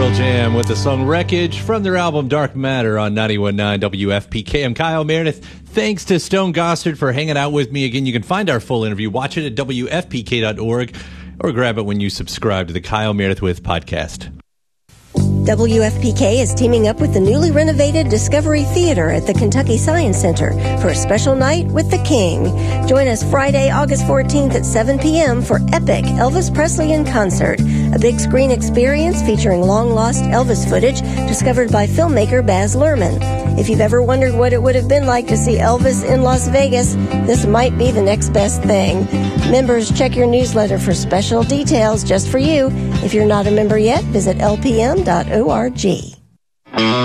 Pearl Jam with the song Wreckage from their album Dark Matter on 91.9 WFPK. I'm Kyle Meredith. Thanks to Stone Gossard for hanging out with me. Again, you can find our full interview. Watch it at WFPK.org or grab it when you subscribe to the Kyle Meredith With podcast. WFPK is teaming up with the newly renovated Discovery Theater at the Kentucky Science Center for a special night with the King. Join us Friday, August 14th at 7 p.m. for Epic Elvis Presley in Concert, a big screen experience featuring long-lost Elvis footage discovered by filmmaker Baz Luhrmann. If you've ever wondered what it would have been like to see Elvis in Las Vegas, this might be the next best thing. Members, check your newsletter for special details just for you. If you're not a member yet, visit lpm.org.